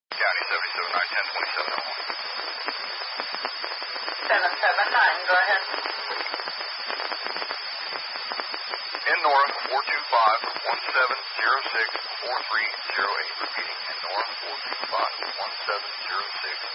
County 779102701. 779, go ahead. In Nora 425-1706-4308. Repeating, in Nora 425-1706